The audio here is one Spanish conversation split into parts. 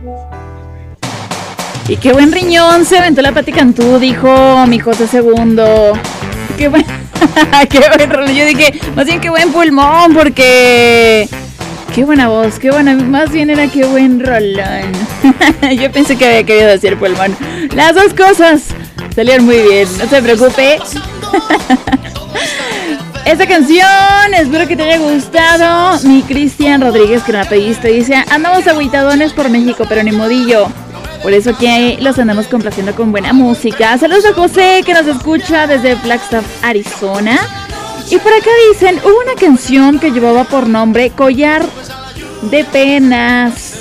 Y qué buen riñón se aventó la Pati Cantú, dijo mi José Segundo. Qué buen, qué buen rollo. Yo dije, más bien qué buen pulmón, porque qué buena voz, qué buena, más bien era qué buen rolón. Yo pensé que había querido decir pulmón. Las dos cosas salieron muy bien, no se preocupe. Esta canción, espero que te haya gustado. Mi Cristian Rodríguez, que me la pediste, dice: andamos agüitadones por México, pero ni modillo. Por eso que los andamos complaciendo con buena música. Saludos a José, que nos escucha desde Flagstaff, Arizona. Y por acá dicen, hubo una canción que llevaba por nombre Collar de Penas.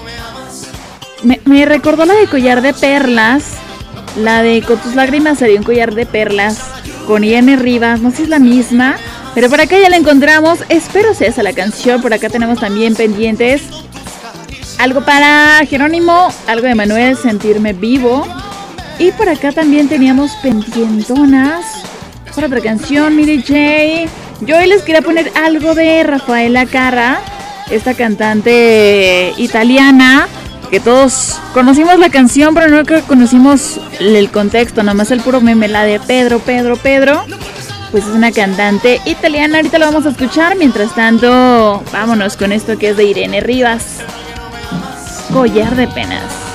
Me recordó la de Collar de Perlas. La de Con tus lágrimas sería un collar de perlas, con Irene Rivas, no sé si es la misma, pero por acá ya la encontramos. Espero sea esa la canción. Por acá tenemos también pendientes algo para Jerónimo, algo de Manuel, Sentirme Vivo. Y por acá también teníamos pendientonas por otra canción, mi DJ. Yo hoy les quería poner algo de Rafaela Carrà, esta cantante italiana, que todos conocimos la canción, pero no que conocimos el contexto, nomás el puro meme, la de Pedro. Pues es una cantante italiana, ahorita lo vamos a escuchar. Mientras tanto, vámonos con esto que es de Irene Rivas, Collar de Penas.